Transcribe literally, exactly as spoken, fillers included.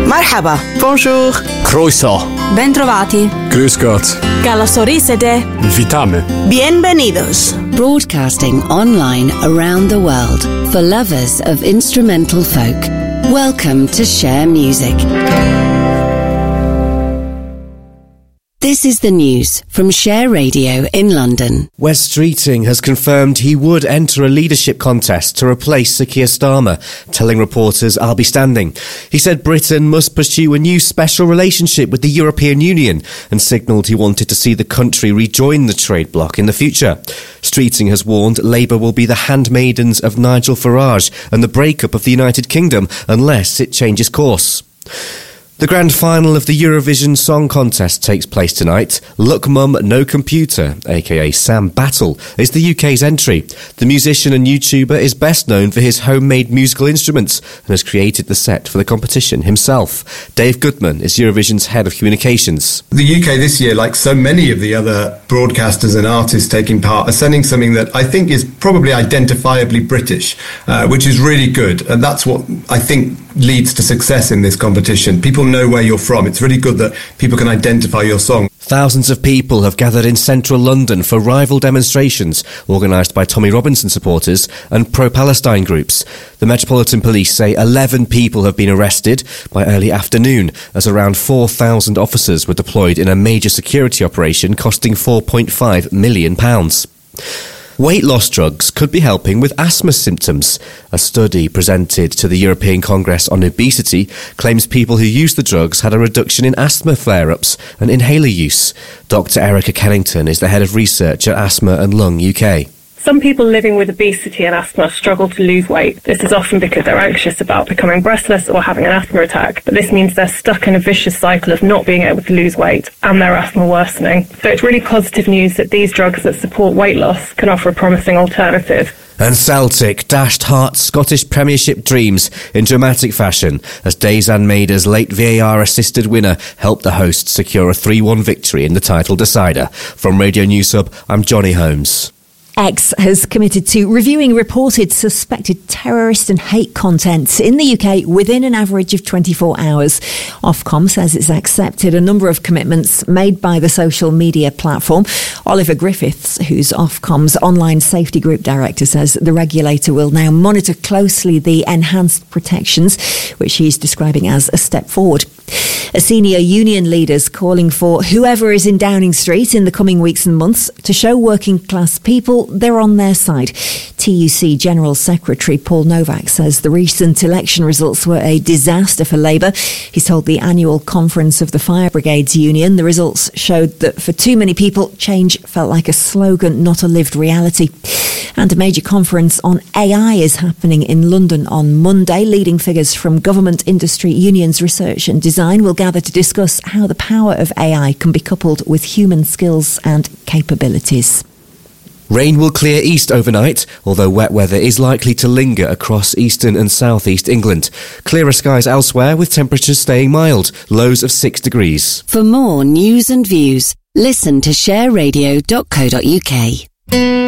Marhaba. Bonjour. Croeso. Bentrovati. Grüß Gott. Καλωσορίσατε. Witamy. Bienvenidos. Broadcasting online around the world for lovers of instrumental folk. Welcome to Share Music. This is the news from Share Radio in London. Wes Streeting has confirmed he would enter a leadership contest to replace Sir Keir Starmer, telling reporters, "I'll be standing." He said Britain must pursue a new special relationship with the European Union and signalled he wanted to see the country rejoin the trade bloc in the future. Streeting has warned Labour will be the handmaidens of Nigel Farage and the breakup of the United Kingdom unless it changes course. The grand final of the Eurovision Song Contest takes place tonight. Look Mum No Computer, aka Sam Battle, is the U K's entry. The musician and YouTuber is best known for his homemade musical instruments and has created the set for the competition himself. Dave Goodman is Eurovision's head of communications. The U K this year, like so many of the other broadcasters and artists taking part, are sending something that I think is probably identifiably British, uh, which is really good. And that's what I think leads to success in this competition. People know where you're from. It's really good that people can identify your song. Thousands of people have gathered in central London for rival demonstrations organised by Tommy Robinson supporters and pro-Palestine groups. The Metropolitan Police say eleven people have been arrested by early afternoon as around four thousand officers were deployed in a major security operation costing four point five million pounds. Weight loss drugs could be helping with asthma symptoms. A study presented to the European Congress on Obesity claims people who used the drugs had a reduction in asthma flare-ups and inhaler use. Doctor Erica Kennington is the head of research at Asthma and Lung U K. Some people living with obesity and asthma struggle to lose weight. This is often because they're anxious about becoming breathless or having an asthma attack, but this means they're stuck in a vicious cycle of not being able to lose weight and their asthma worsening. So it's really positive news that these drugs that support weight loss can offer a promising alternative. And Celtic dashed Hearts' Scottish Premiership dreams in dramatic fashion as Dazan Maida's late V A R-assisted winner helped the hosts secure a three one victory in the title decider. From Radio News Hub, I'm Johnny Holmes. X has committed to reviewing reported suspected terrorist and hate content in the U K within an average of twenty-four hours. Ofcom says it's accepted a number of commitments made by the social media platform. Oliver Griffiths, who's Ofcom's online safety group director, says the regulator will now monitor closely the enhanced protections, which he's describing as a step forward. A senior union leader's calling for whoever is in Downing Street in the coming weeks and months to show working class people they're on their side. T U C General Secretary Paul Novak says the recent election results were a disaster for Labour. He's told the annual conference of the Fire Brigades Union the results showed that for too many people, change felt like a slogan, not a lived reality. And a major conference on A I is happening in London on Monday. Leading figures from government, industry, unions, research and design will gather to discuss how the power of A I can be coupled with human skills and capabilities. Rain will clear east overnight, although wet weather is likely to linger across eastern and southeast England. Clearer skies elsewhere with temperatures staying mild, lows of six degrees. For more news and views, listen to share radio dot co dot uk.